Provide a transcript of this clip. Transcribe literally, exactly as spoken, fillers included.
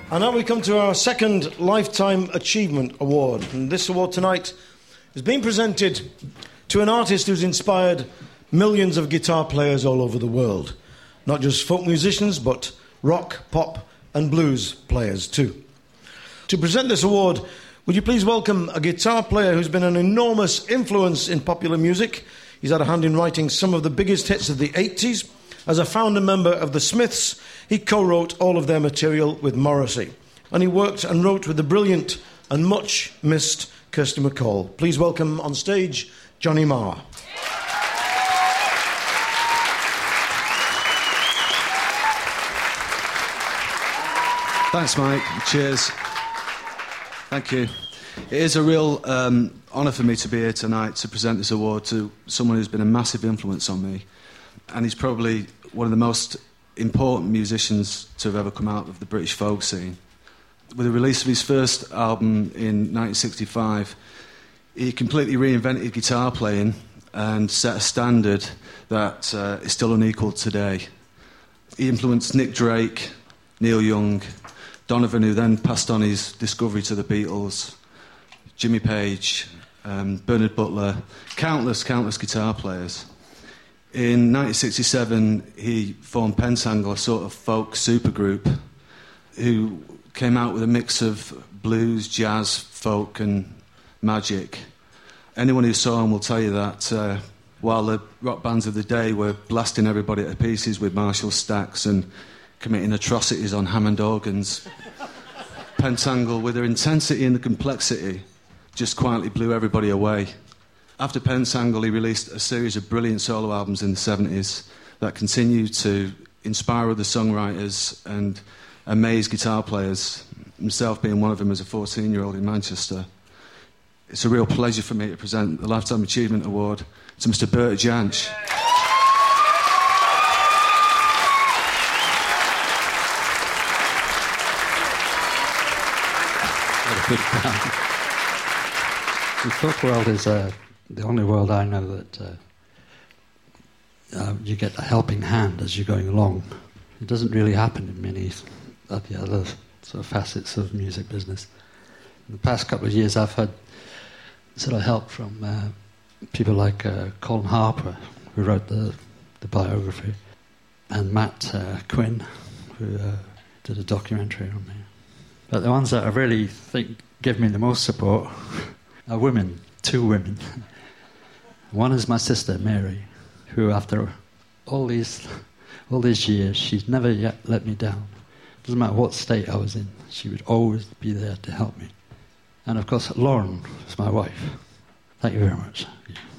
And now we come to our second Lifetime Achievement Award. And this award tonight is being presented to an artist who's inspired millions of guitar players all over the world. Not just folk musicians, but rock, pop and blues players too. To present this award, would you please welcome a guitar player who's been an enormous influence in popular music. He's had a hand in writing some of the biggest hits of the eighties. As a founder member of the Smiths, he co-wrote all of their material with Morrissey. And he worked and wrote with the brilliant and much missed Kirsty MacColl. Please welcome on stage Johnny Marr. Thanks, Mike. Cheers. Thank you. It is a real um, honour for me to be here tonight to present this award to someone who's been a massive influence on me. And he's probably one of the most important musicians to have ever come out of the British folk scene. With the release of his first album in nineteen sixty-five, he completely reinvented guitar playing and set a standard that uh, is still unequalled today. He influenced Nick Drake, Neil Young, Donovan, who then passed on his discovery to the Beatles, Jimmy Page, um, Bernard Butler, countless, countless guitar players. In nineteen sixty-seven, he formed Pentangle, a sort of folk supergroup, who came out with a mix of blues, jazz, folk and magic. Anyone who saw him will tell you that uh, while the rock bands of the day were blasting everybody to pieces with Marshall stacks and committing atrocities on Hammond organs, Pentangle, with their intensity and the complexity, just quietly blew everybody away. After Pentangle, he released a series of brilliant solo albums in the seventies that continued to inspire other songwriters and amaze guitar players, himself being one of them as a fourteen-year-old in Manchester. It's a real pleasure for me to present the Lifetime Achievement Award to Mister Bert Jansch. The folk world is uh, the only world I know that uh, uh, you get a helping hand as you're going along. It doesn't really happen in many of the other sort of facets of music business. In the past couple of years, I've had sort of help from uh, people like uh, Colin Harper, who wrote the, the biography, and Matt uh, Quinn, who uh, did a documentary on me. But the ones that I really think give me the most support are women, two women. One is my sister, Mary, who after all these all these years, she's never yet let me down. Doesn't matter what state I was in, she would always be there to help me. And of course, Lauren is my wife. Thank you very much.